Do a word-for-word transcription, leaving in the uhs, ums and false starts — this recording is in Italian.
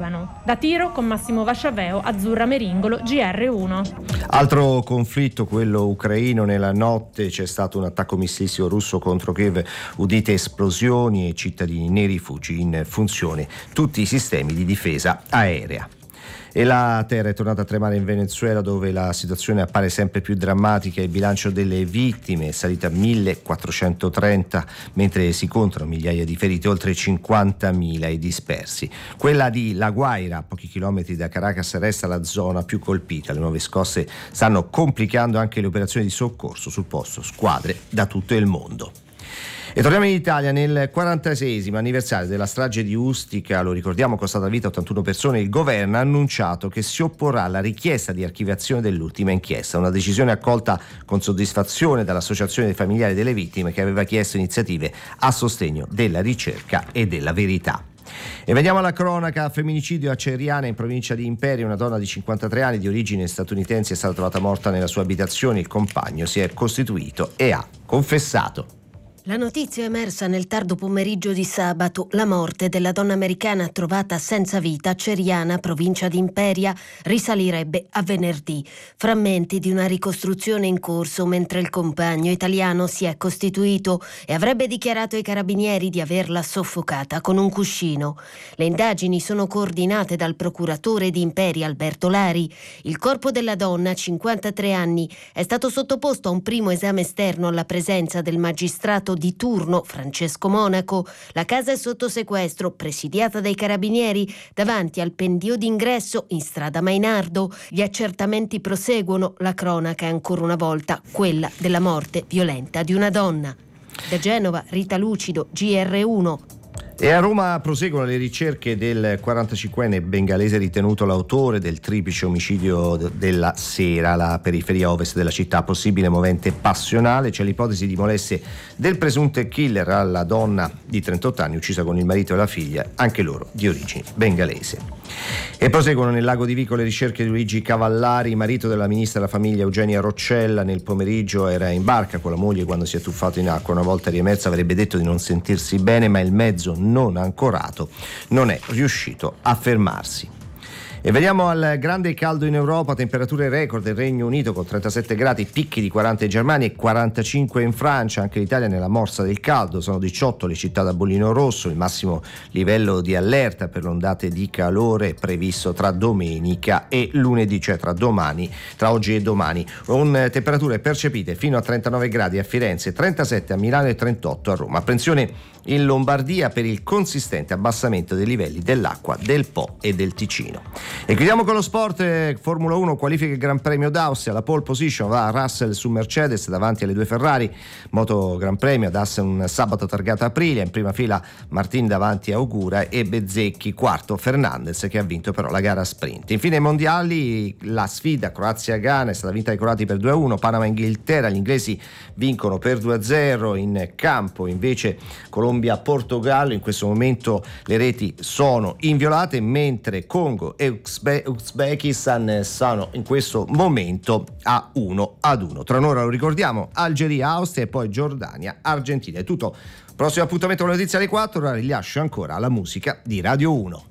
Milano. Da Tiro con Massimo Vasciaveo, Azzurra Meringolo, G R uno. Altro conflitto, quello ucraino. Nella notte c'è stato un attacco missilistico russo contro Kiev, udite esplosioni e cittadini nei rifugi in funzione tutti i sistemi di difesa aerea. E la terra è tornata a tremare in Venezuela, dove la situazione appare sempre più drammatica. Il bilancio delle vittime è salito a millequattrocentotrenta, mentre si contano migliaia di feriti, oltre cinquantamila i dispersi. Quella di La Guaira, a pochi chilometri da Caracas, resta la zona più colpita. Le nuove scosse stanno complicando anche le operazioni di soccorso sul posto, squadre da tutto il mondo. E torniamo in Italia. Nel quarantaseiesimo anniversario della strage di Ustica, lo ricordiamo, costata vita a ottantuno persone, il governo ha annunciato che si opporrà alla richiesta di archiviazione dell'ultima inchiesta, una decisione accolta con soddisfazione dall'Associazione dei familiari delle vittime, che aveva chiesto iniziative a sostegno della ricerca e della verità. E veniamo alla cronaca. Femminicidio a Ceriana, in provincia di Imperia. Una donna di cinquantatré anni di origine statunitense è stata trovata morta nella sua abitazione. Il compagno si è costituito e ha confessato. La notizia è emersa nel tardo pomeriggio di sabato. La morte della donna americana trovata senza vita a Ceriana, provincia di Imperia, risalirebbe a venerdì. Frammenti di una ricostruzione in corso mentre il compagno italiano si è costituito e avrebbe dichiarato ai carabinieri di averla soffocata con un cuscino. Le indagini sono coordinate dal procuratore di Imperia, Alberto Lari. Il corpo della donna, cinquantatré anni, è stato sottoposto a un primo esame esterno alla presenza del magistrato di turno Francesco Monaco. La casa è sotto sequestro, presidiata dai carabinieri davanti al pendio d'ingresso in strada Mainardo. Gli accertamenti proseguono. La cronaca è ancora una volta quella della morte violenta di una donna. Da Genova, Rita Lucido, G R uno. E a Roma proseguono le ricerche del quarantacinquenne bengalese ritenuto l'autore del triplice omicidio della sera alla periferia ovest della città. Possibile movente passionale. C'è l'ipotesi di molestie del presunto killer alla donna di trentotto anni uccisa con il marito e la figlia, anche loro di origine bengalese. E proseguono nel lago di Vico le ricerche di Luigi Cavallari, marito della ministra della famiglia Eugenia Roccella. Nel pomeriggio era in barca con la moglie quando si è tuffato in acqua. Una volta riemersa avrebbe detto di non sentirsi bene, ma il mezzo non ancorato non è riuscito a fermarsi. E veniamo al grande caldo in Europa. Temperature record del Regno Unito con trentasette gradi, picchi di quaranta in Germania e quarantacinque in Francia. Anche l'Italia nella morsa del caldo. Sono diciotto le città da bollino rosso. Il massimo livello di allerta per le ondate di calore previsto tra domenica e lunedì, cioè tra domani, tra oggi e domani, con temperature percepite fino a trentanove gradi a Firenze, trentasette a Milano e trentotto a Roma. Apprensione in Lombardia per il consistente abbassamento dei livelli dell'acqua del Po e del Ticino. E chiudiamo con lo sport. Formula uno, qualifica il Gran Premio d'Austria. La pole position va a Russell su Mercedes davanti alle due Ferrari. Moto Gran Premio ad Assen sabato targata Aprilia, in prima fila Martin davanti a Augura e Bezzecchi, quarto Fernandez che ha vinto però la gara sprint. Infine ai mondiali la sfida Croazia-Ghana è stata vinta dai croati per due a uno. Panama-Inghilterra, gli inglesi vincono per due a zero. In campo invece Colombia-Portogallo, in questo momento le reti sono inviolate, mentre Congo e Uzbe- Uzbekistan sono in questo momento a uno ad uno. Tra un'ora, lo ricordiamo, Algeria, Austria e poi Giordania, Argentina. È tutto. Prossimo appuntamento con le notizie alle quattro. Ora rilascio ancora la musica di Radio uno.